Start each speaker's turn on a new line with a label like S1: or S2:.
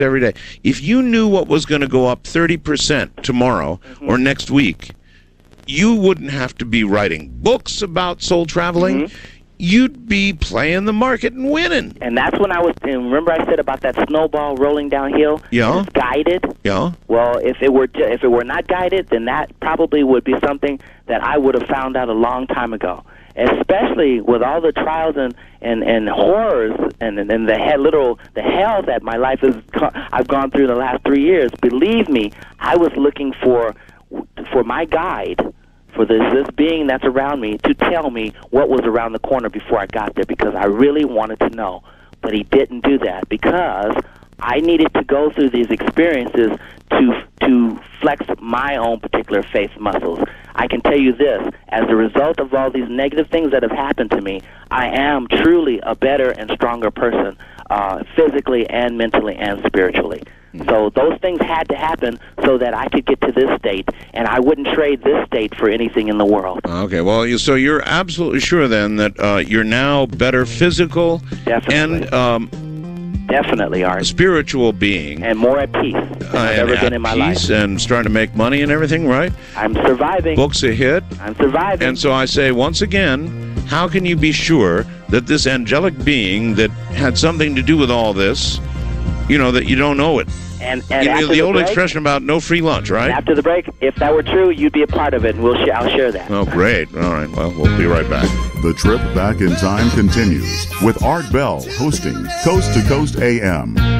S1: every day. If you knew what was going to go up 30% tomorrow or next week, you wouldn't have to be writing books about soul traveling. You'd be playing the market and winning.
S2: And that's when and remember I said about that snowball rolling downhill?
S1: Yeah.
S2: It's guided.
S1: Yeah.
S2: Well, if it were not guided, then that probably would be something that I would have found out a long time ago. Especially with all the trials and horrors and the hell that my life I've gone through the last 3 years. Believe me, I was looking for my guide, for this being that's around me, to tell me what was around the corner before I got there, because I really wanted to know. But he didn't do that, because I needed to go through these experiences to flex my own particular faith muscles. I can tell you this, as a result of all these negative things that have happened to me, I am truly a better and stronger person, physically and mentally and spiritually. So those things had to happen so that I could get to this state, and I wouldn't trade this state for anything in the world.
S1: Okay, well, so you're absolutely sure then that you're now better physical
S2: Definitely.
S1: and
S2: definitely, Art.
S1: spiritual being.
S2: And more at peace than I've ever been in my life.
S1: And starting to make money and everything, right?
S2: I'm surviving.
S1: Books a hit.
S2: I'm surviving.
S1: And so I say, once again, how can you be sure that this angelic being that had something to do with all this, that you don't know it?
S2: And
S1: the old expression about no free lunch, right?
S2: After the break, if that were true, you'd be a part of it, and I'll share that.
S1: Oh, great. All right. Well, we'll be right back.
S3: The trip back in time continues with Art Bell hosting Coast to Coast AM.